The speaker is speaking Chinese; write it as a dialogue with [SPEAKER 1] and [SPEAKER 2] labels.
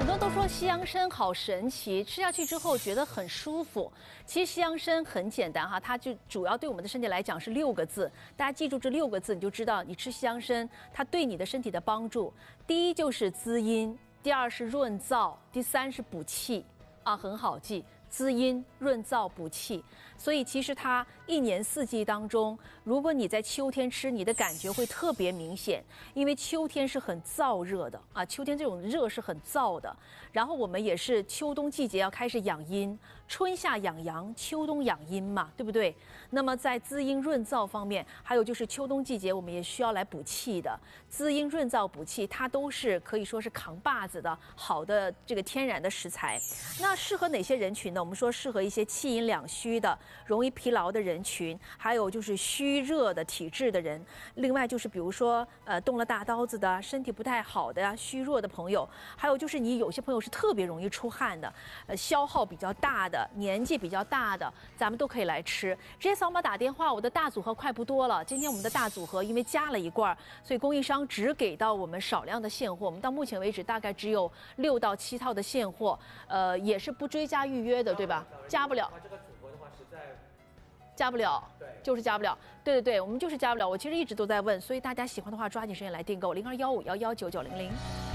[SPEAKER 1] 很多都说西洋参好神奇，吃下去之后觉得很舒服。其实西洋参很简单哈，它就主要对我们的身体来讲是6个字，大家记住这6个字，你就知道你吃西洋参它对你的身体的帮助。第一就是滋阴，第二是润燥，第三是补气，啊，很好记。滋阴、润燥、补气，所以其实它1年4季当中，如果你在秋天吃，你的感觉会特别明显，因为秋天是很燥热的啊，秋天这种热是很燥的。然后我们也是秋冬季节要开始养阴，春夏养阳，秋冬养阴嘛，对不对？那么在滋阴润燥方面，还有就是秋冬季节我们也需要来补气的，滋阴润燥补气，它都是可以说是扛把子的好的这个天然的食材。那适合哪些人群呢？我们说适合一些气阴两虚的、容易疲劳的人群，还有就是虚热的体质的人。另外就是比如说动了大刀子的、身体不太好的呀、虚弱的朋友，还有就是你有些朋友是特别容易出汗的，消耗比较大的、年纪比较大的，咱们都可以来吃。直接扫码打电话，我的大组合快不多了。今天我们的大组合因为加了1罐，所以供应商只给到我们少量的现货。我们到目前为止大概只有6到7套的现货，也是不追加预约的，对吧？加不了。
[SPEAKER 2] 它这个组合的话，实在
[SPEAKER 1] 加不了，
[SPEAKER 2] 对，
[SPEAKER 1] 就是加不了。对，我们就是加不了。我其实一直都在问，所以大家喜欢的话，抓紧时间来订购0215119900。